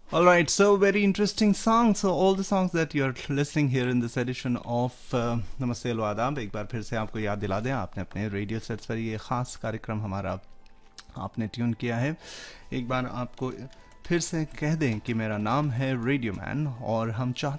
All right, so very interesting song. So all the songs that you're listening here in this edition of नमस्ते hello आदाब, एक बार फिर से आपको याद दिला दें, आपने अपने रेडियो सेट्स पर ये ख़ास कार्यक्रम हमारा आपने ट्यून किया है। एक बार आपको फिर से कह दें कि मेरा नाम है रेडियो मैन और हम चाहते